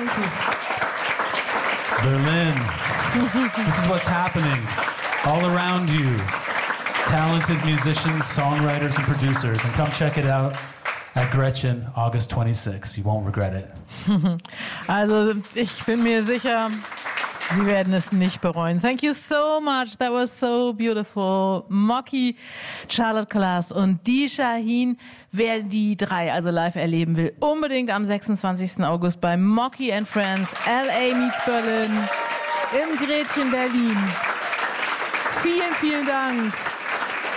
Thank you. Berlin. This is what's happening all around you. Talented musicians, songwriters, and producers. And come check it out at Gretchen, August 26. You won't regret it. Also, ich bin mir sicher, Sie werden es nicht bereuen. Thank you so much. That was so beautiful. Mocky, Charlotte Kalas und Dee Shaheen. Wer die drei also live erleben will, unbedingt am 26. August bei Mocky and Friends, LA meets Berlin, im Gretchen Berlin. Vielen, vielen Dank.